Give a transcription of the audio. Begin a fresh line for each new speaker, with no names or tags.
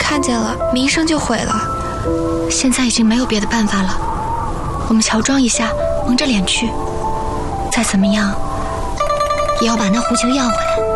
看见了，名声就毁了。
现在已经没有别的办法了，我们乔装一下，蒙着脸去，再怎么样也要把那狐球要回来。